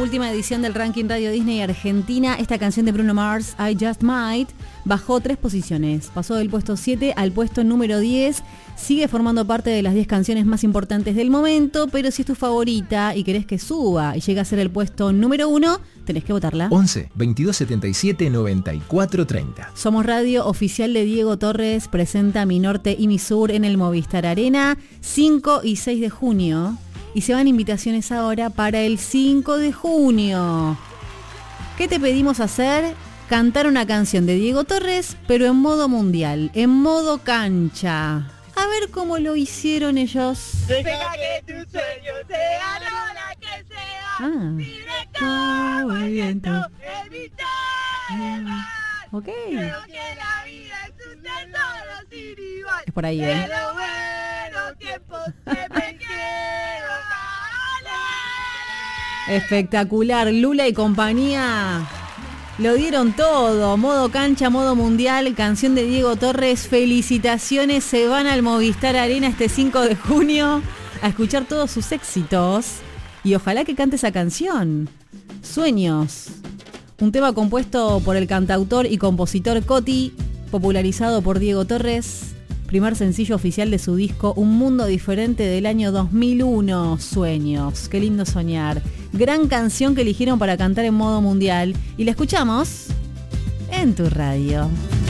última edición del ranking Radio Disney Argentina. Esta canción de Bruno Mars, I Just Might, bajó 3 posiciones. Pasó del puesto 7 al puesto número 10. Sigue formando parte de las 10 canciones más importantes del momento, pero si es tu favorita y querés que suba y llegue a ser el puesto número 1, tenés que votarla. 11 22 77 94 30. Somos Radio Oficial de Diego Torres, presenta Mi Norte y Mi Sur en el Movistar Arena, 5 y 6 de junio. Y se van invitaciones ahora para el 5 de junio. ¿Qué te pedimos hacer? Cantar una canción de Diego Torres, pero en modo mundial, en modo cancha. A ver cómo lo hicieron ellos. Deja que tu sueño sea la hora que sea. Libre como el viento, evita el mar. Ok. Creo que la vida es un tesoro sin igual. Es por ahí, De los buenos tiempos que me quiero ganar. Espectacular, Lula y compañía. Lo dieron todo, modo cancha, modo mundial, canción de Diego Torres, felicitaciones, se van al Movistar Arena este 5 de junio a escuchar todos sus éxitos y ojalá que cante esa canción, Sueños, un tema compuesto por el cantautor y compositor Coti, popularizado por Diego Torres, primer sencillo oficial de su disco Un Mundo Diferente del año 2001, Sueños, qué lindo soñar. Gran canción que eligieron para cantar en modo mundial y la escuchamos en tu radio.